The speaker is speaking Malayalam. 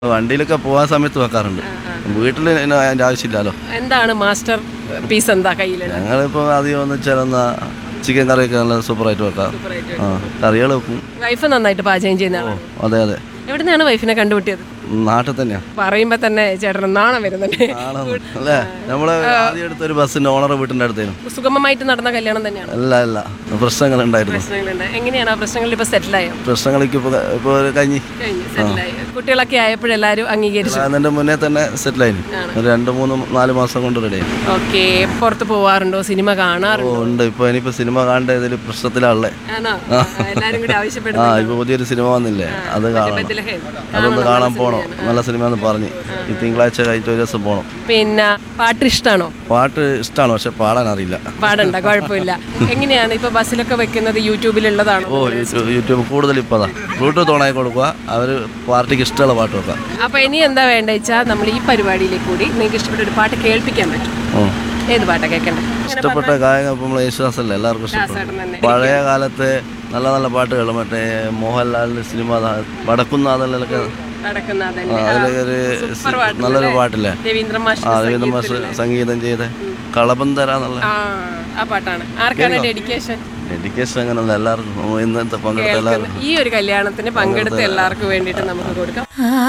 വണ്ടിയിലൊക്കെ പോകാൻ സമയത്ത് വെക്കാറുണ്ട്. വീട്ടിൽ അതിൻ്റെ ആവശ്യമില്ലല്ലോ. എന്താണ് മാസ്റ്റർ പീസ് എന്താ കയ്യിലുള്ളത്? ഞങ്ങളിപ്പോൾ അധികം ഒന്ന് ചേർന്ന ചിക്കൻ കറിയൊക്കെ നല്ല സൂപ്പറായിട്ട് വെക്കാം. കറികൾ വെക്കും. വൈഫ് നന്നായിട്ട് പാചകം ചെയ്യുന്നതാണ്. അതെ അതെ. എവിടെ നിന്നാണ് വൈഫിനെ കണ്ടുപിട്ടിയത്? നാട്ടിൽ തന്നെയാ. പറയുമ്പോ തന്നെ ചേട്ടൻ നാണം വരുന്നല്ലേ? അല്ലേ, നമ്മള് ആദ്യം എടുത്തൊരു ബസ്സിന്റെ ഓണർ വീട്ടിന്റെ അടുത്തേനും. സുഗമമായിട്ട് നടന്ന കല്യാണം തന്നെയാണ്? അല്ല പ്രശ്നങ്ങൾ ഉണ്ടായിരുന്നു. എങ്ങനെയാണ് ആ പ്രശ്നങ്ങൾ ഇപ്പൊ സെറ്റിലായോ? പ്രശ്നങ്ങൾക്ക് ഇപ്പൊ കഴിഞ്ഞു. കുട്ടികളൊക്കെ ആയപ്പോഴെല്ലാരും അംഗീകരിച്ചു? അതിന്റെ മുന്നേ തന്നെ സെറ്റിലായിരുന്നു. 2-3-4 മാസം കൊണ്ട് റെഡി ആയി. ഓക്കെ. പുറത്ത് പോവാറുണ്ടോ? സിനിമ കാണാറുണ്ടോ? ഉണ്ട്. ഇനിയിപ്പോ സിനിമ കാണേണ്ട ഇതിൽ പ്രശ്നത്തിലാണല്ലേ. ഇപ്പൊ പുതിയൊരു സിനിമ വന്നില്ലേ, അത് കാണണം. അതൊന്ന് കാണാൻ പോണം. നല്ല സിനിമ എന്ന് പറഞ്ഞ് ഈ തിങ്കളാഴ്ച കഴിഞ്ഞ ഒരു ദിവസം പോണം. പിന്നെ പാട്ട് ഇഷ്ടമാണോ? പാട്ട് ഇഷ്ടമാണ്, പക്ഷെ പാടാൻ അറിയില്ല. പാടണ്ട, കുഴപ്പമില്ല. എങ്ങനെയാണ് ഇപ്പൊ ബസ്സിലൊക്കെ വെക്കുന്നത്? യൂട്യൂബിലുള്ളതാണോ? യൂട്യൂബ് കൂടുതൽ ഇപ്പതാ ബ്ലൂടൂത്ത് ഓണായി കൊടുക്കുക, അവര് പാർട്ടിക്ക് ഇഷ്ടമുള്ള പാട്ട് വെക്കാം. അപ്പൊ ഇനി എന്താ വേണ്ട വെച്ചാൽ നമ്മൾ ഈ പരിപാടിയിലേക്ക് കൂടി നിങ്ങൾക്ക് ഇഷ്ടപ്പെട്ട ഒരു പാട്ട് കേൾപ്പിക്കാൻ പറ്റും. ഏത് പാട്ടാ കേൾക്കണ്ടേ? ഇഷ്ടപ്പെട്ട ഗായകൻ ഇപ്പം യേശുദാസല്ലേ എല്ലാവർക്കും ഇഷ്ടപ്പെടും. പഴയ കാലത്തെ നല്ല നല്ല പാട്ടുകൾ, മറ്റേ മോഹൻലാലിന്റെ സിനിമ വടക്കുന്നാഥനിലൊക്കെ അതിലൊരു നല്ലൊരു പാട്ടില്ലേ, രവീന്ദ്ര മാഷ് സംഗീതം ചെയ്ത കളബന്ധര എന്നുള്ള ആ പാട്ടാണ്. ആർക്കാണ് ഡെഡിക്കേഷൻ? ഡെഡിക്കേഷൻ അങ്ങനെയല്ല, എല്ലാവർക്കും ഇന്നത്തെ പങ്കെടുത്ത എല്ലാവർക്കും. ഈ ഒരു കല്യാണത്തിന് പങ്കെടുത്ത എല്ലാവർക്കും വേണ്ടിയിട്ട് നമുക്ക് കൊടുക്കാം.